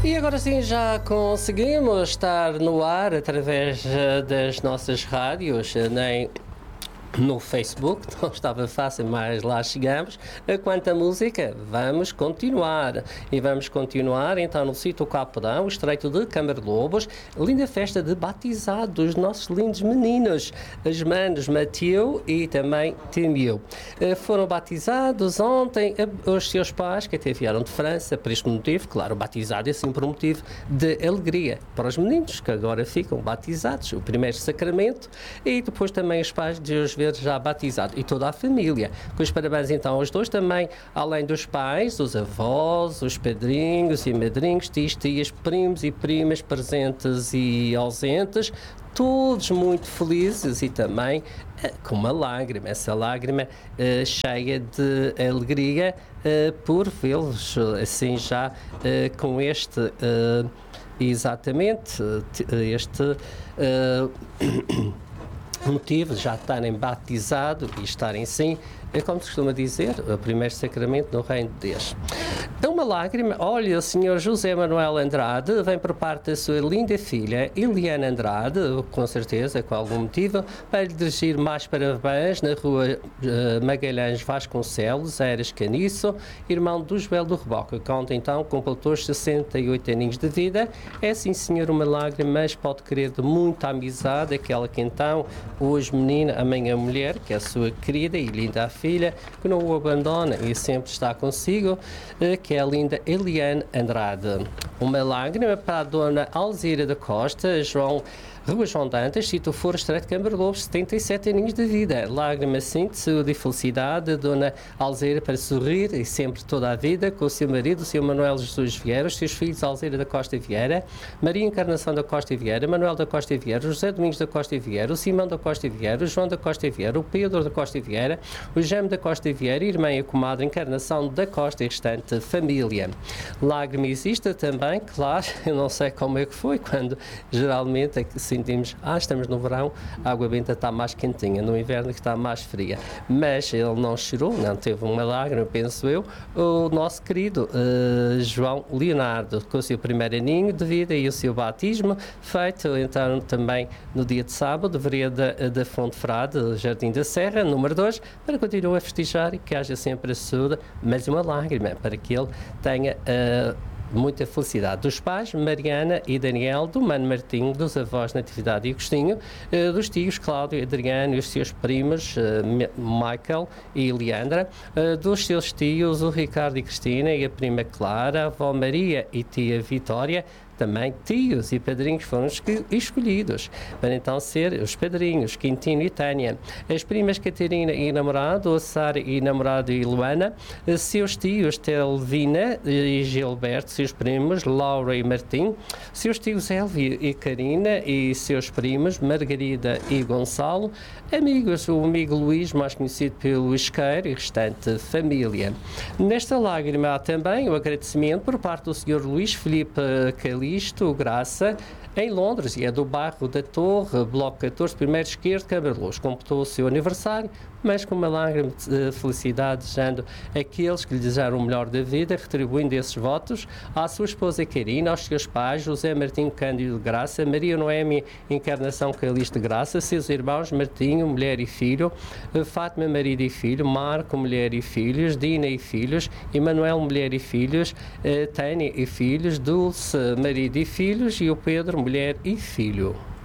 E agora sim já conseguimos estar no ar através das nossas rádios, nem no Facebook, não estava fácil, mas lá chegamos. Quanto à música, vamos continuar. E vamos continuar então no sítio Capodão, o Estreito de Camarlobos, linda festa de batizado dos nossos lindos meninos, os manos Mateu e também Temil. Foram batizados ontem os seus pais, que até vieram de França, por este motivo, claro, o batizado é sempre um motivo de alegria para os meninos, que agora ficam batizados, o primeiro sacramento, e depois também os pais de os ver já batizado e toda a família. Com os parabéns então aos dois também, além dos pais, os avós, os padrinhos e madrinhos, tios, tias, primos e primas presentes e ausentes, todos muito felizes e também com uma lágrima, essa lágrima cheia de alegria por vê-los assim já com este exatamente este motivo de já estarem batizados e estarem sim, como se costuma dizer, o primeiro sacramento no reino de Deus. Uma lágrima, olha, o senhor José Manuel Andrade vem por parte da sua linda filha Eliana Andrade, com certeza, com algum motivo, para lhe dirigir mais parabéns na rua Magalhães Vasconcelos, Eras Caniço, irmão do Joel do Reboca, que ontem então completou os 68 aninhos de vida. É sim, senhor, uma lágrima, mas pode querer de muita amizade, aquela que então, hoje menina, amanhã mulher, que é a sua querida e linda filha, que não o abandona e sempre está consigo, que é a linda Eliane Andrade. Uma lágrima para a dona Alzira da Costa, Rua João Dantas, sítio Foro Estreito de Camarlobos, 77 aninhos de vida. Lágrima sim de saúde e felicidade, dona Alzira para sorrir e sempre toda a vida com o seu marido, o seu Manuel Jesus Vieira, os seus filhos Alzira da Costa Vieira, Maria Encarnação da Costa Vieira, Manuel da Costa Vieira, José Domingos da Costa Vieira, o Simão da Costa Vieira, o João da Costa Vieira, o Pedro da Costa Vieira, o Jaime da Costa Vieira, irmã e comadre Encarnação da Costa e restante família. Lágrima existe também, claro, eu não sei como é que foi, quando geralmente é que sentimos, estamos no verão, a água benta está mais quentinha, no inverno que está mais fria, mas ele não chorou, não teve uma lágrima, penso eu, o nosso querido João Leonardo, com o seu primeiro aninho de vida e o seu batismo, feito então também no dia de sábado, vereda da Fonte Frade, Jardim da Serra, número 2, para continuar a festejar e que haja sempre a saúde, mas uma lágrima, para que ele tenha muita felicidade dos pais, Mariana e Daniel, do Mano Martinho, dos avós Natividade e Agostinho, dos tios Cláudio e Adriano e os seus primos Michael e Leandra, dos seus tios, o Ricardo e Cristina e a prima Clara, a avó Maria e tia Vitória. Também tios e padrinhos foram escolhidos para então ser os padrinhos Quintino e Tânia, as primas Catarina e namorado, a Sara e namorado e Luana, seus tios Telvina e Gilberto, seus primos Laura e Martim, seus tios Elvio e Karina e seus primos Margarida e Gonçalo, amigos, o amigo Luís, mais conhecido pelo Isqueiro, e restante família. Nesta lágrima há também o agradecimento por parte do senhor Luís Filipe Calisto Graça, em Londres, e é do bairro da Torre, bloco 14, primeiro esquerdo, Camarlobos. Completou o seu aniversário, mas com uma lágrima de felicidade, desejando aqueles que lhe desejaram o melhor da vida, retribuindo esses votos à sua esposa Karina, aos seus pais, José Martinho Cândido de Graça, Maria Noémia Encarnação Calixto de Graça, seus irmãos Martinho, mulher e filho, Fátima, marido e filho, Marco, mulher e filhos, Dina e filhos, Emanuel, mulher e filhos, Tânia e filhos, Dulce, marido e filhos, e o Pedro, mulher e filho.